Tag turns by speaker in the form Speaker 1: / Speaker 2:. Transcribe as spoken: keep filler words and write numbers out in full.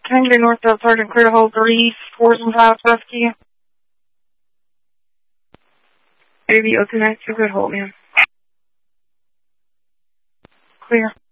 Speaker 1: Kennedy Northfield, Sergeant, clear to hold three, fours and fives, rescue. Baby, open that, you could hold, man. Clear.